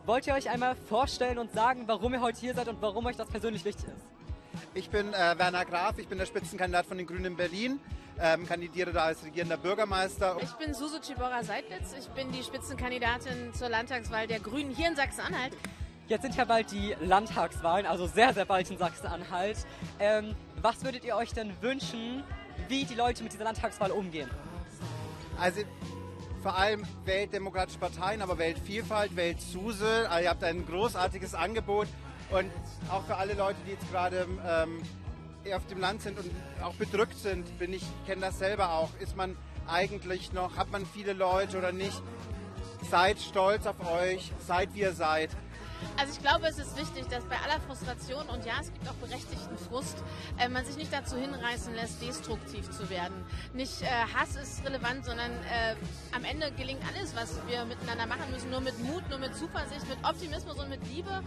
Wollt ihr euch einmal vorstellen und sagen, warum ihr heute hier seid und warum euch das persönlich wichtig ist? Ich bin Werner Graf, ich bin der Spitzenkandidat von den Grünen in Berlin, kandidiere da als regierender Bürgermeister. Ich bin Suse Tschibora-Seidlitz, ich bin die Spitzenkandidatin zur Landtagswahl der Grünen hier in Sachsen-Anhalt. Jetzt sind ja bald die Landtagswahlen, also sehr, sehr bald in Sachsen-Anhalt. Was würdet ihr euch denn wünschen, wie die Leute mit dieser Landtagswahl umgehen? Also vor allem wählt demokratische Parteien, aber wählt Vielfalt, wählt Suse. Also ihr habt ein großartiges Angebot und auch für alle Leute, die jetzt gerade auf dem Land sind und auch bedrückt sind, kenne das selber auch, ist man eigentlich noch, hat man viele Leute oder nicht? Seid stolz auf euch, seid wie ihr seid. Also ich glaube, es ist wichtig, dass bei aller Frustration, und ja, es gibt auch berechtigten Frust, man sich nicht dazu hinreißen lässt, destruktiv zu werden. Nicht Hass ist relevant, sondern am Ende gelingt alles, was wir miteinander machen müssen, nur mit Mut, nur mit Zuversicht, mit Optimismus und mit Liebe.